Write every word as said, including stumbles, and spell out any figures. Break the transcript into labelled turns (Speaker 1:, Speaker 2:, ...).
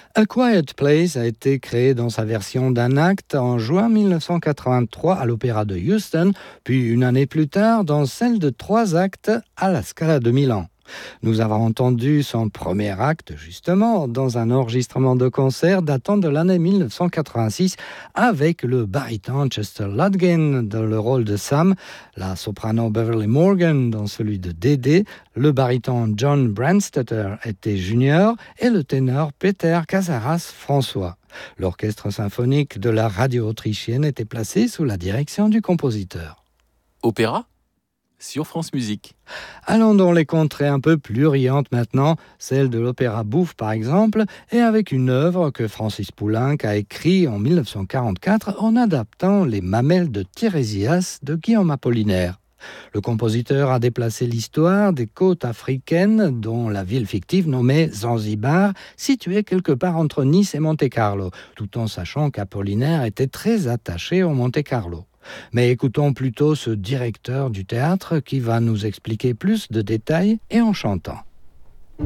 Speaker 1: A Quiet Place a été créé dans sa version d'un acte en juin mille neuf cent quatre-vingt-trois à l'Opéra de Houston, puis une année plus tard dans celle de trois actes à la Scala de Milan. Nous avons entendu son premier acte, justement, dans un enregistrement de concert datant de l'année mille neuf cent quatre-vingt-six avec le baryton Chester Ludgate dans le rôle de Sam, la soprano Beverly Morgan dans celui de Dédé, le baryton John Brandstetter était junior et le ténor Peter Casaras-François. L'orchestre symphonique de la radio autrichienne était placé sous la direction du compositeur.
Speaker 2: Opéra sur France Musique.
Speaker 1: Allons dans les contrées un peu plus riantes maintenant, celle de l'opéra bouffe par exemple, et avec une œuvre que Francis Poulenc a écrite en mille neuf cent quarante-quatre en adaptant les Mamelles de Tirésias de Guillaume Apollinaire. Le compositeur a déplacé l'histoire des côtes africaines, dont la ville fictive nommée Zanzibar, située quelque part entre Nice et Monte-Carlo, tout en sachant qu'Apollinaire était très attaché au Monte-Carlo. Mais écoutons plutôt ce directeur du théâtre qui va nous expliquer plus de détails et en chantant.